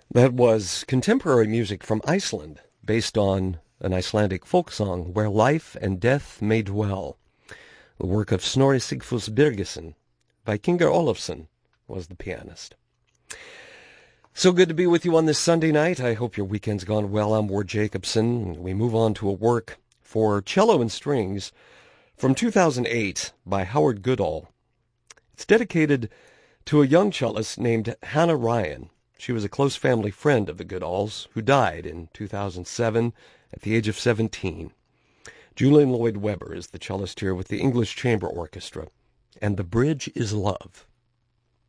That was contemporary music from Iceland, based on an Icelandic folk song, Where Life and Death May Dwell. The work of Snorri Sigfús Birgisson. Vikingur Olafsson was the pianist. So good to be with you on this Sunday night. I hope your weekend's gone well. I'm Ward Jacobson. We move on to a work for cello and strings from 2008 by Howard Goodall. It's dedicated to a young cellist named Hannah Ryan. She was a close family friend of the Goodalls, who died in 2007 at the age of 17. Julian Lloyd Webber is the cellist here with the English Chamber Orchestra, and The Bridge is Love.